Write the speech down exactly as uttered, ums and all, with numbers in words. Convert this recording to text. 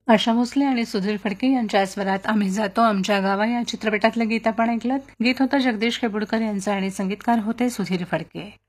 आशा भोसले आणि सुधीर फडके यांच्या स्वरात आम्ही जातो आमच्या गावा या चित्रपटातलं गीत आपण ऐकलं. गीत होतं जगदीश केबुडकर यांचं आणि संगीतकार होते सुधीर फडके.